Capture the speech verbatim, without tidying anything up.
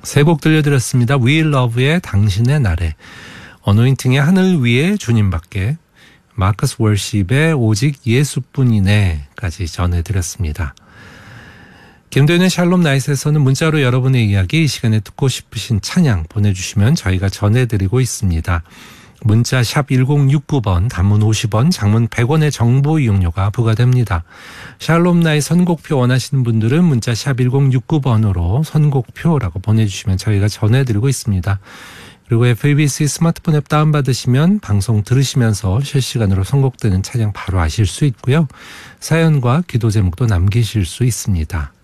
세 곡 들려드렸습니다. We Love의 당신의 날에, 어노인팅의 하늘 위에 주님밖에, 마커스 월십의 오직 예수뿐이네까지 전해드렸습니다. 김도현의 샬롬 나잇에서는 문자로 여러분의 이야기, 이 시간에 듣고 싶으신 찬양 보내주시면 저희가 전해드리고 있습니다. 문자 샵 일공육구 번, 단문 오십 원, 장문 백 원의 정보 이용료가 부과됩니다. 샬롬 나잇 선곡표 원하시는 분들은 문자 샵 일공육구 번으로 선곡표라고 보내주시면 저희가 전해드리고 있습니다. 그리고 에프이비씨 스마트폰 앱 다운받으시면 방송 들으시면서 실시간으로 선곡되는 찬양 바로 아실 수 있고요. 사연과 기도 제목도 남기실 수 있습니다.